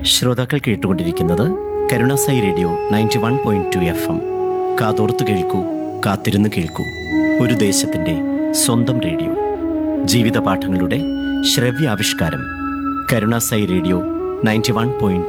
ശ്രോതാക്കൾ കേട്ടുകൊണ്ടിരിക്കുന്നത് Karunasai radio 91.2 FM. കാതോർത്ത് കേൾക്കൂ, കാത്തിരുന്ന് കേൾക്കൂ. ഒരു ദേശത്തിൻ്റെ സ്വന്തം റേഡിയോ. ജീവിത പാഠങ്ങളുടെ ശ്രവ്യാവിഷ്കാരം. കരുണാസായി റേഡിയോ 91.2